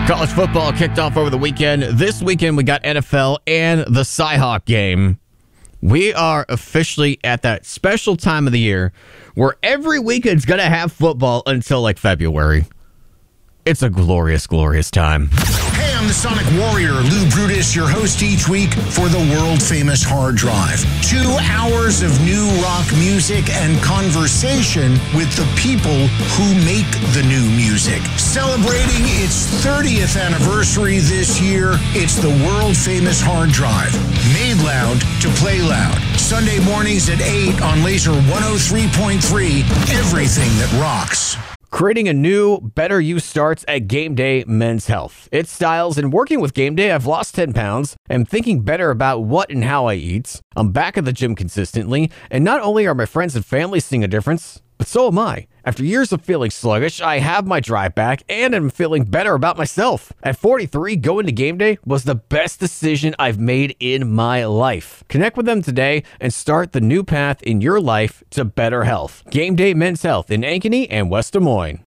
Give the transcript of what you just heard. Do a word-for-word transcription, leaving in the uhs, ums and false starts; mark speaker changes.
Speaker 1: College football kicked off over the weekend. This weekend, we got N F L and the Cyhawk game. We are officially at that special time of the year where every weekend's going to have football until like February. It's a glorious, glorious time.
Speaker 2: Hey, I'm the Sonic Warrior, Lou Brutus, your host each week for the world-famous Hard Drive. Two hours of new rock music and conversation with the people who make the new music. Celebrating its thirtieth anniversary this year, it's the world-famous Hard Drive. Made loud to play loud. Sunday mornings at eight on Laser one oh three point three, everything that rocks.
Speaker 1: Creating a new, better you starts at Game Day Men's Health. It's styles, and working with Game Day, I've lost ten pounds. I'm thinking better about what and how I eat. I'm back at the gym consistently, and not only are my friends and family seeing a difference, but so am I. After years of feeling sluggish, I have my drive back, and I'm feeling better about myself. At forty-three, going to Game Day was the best decision I've made in my life. Connect with them today and start the new path in your life to better health. Game Day Men's Health in Ankeny and West Des Moines.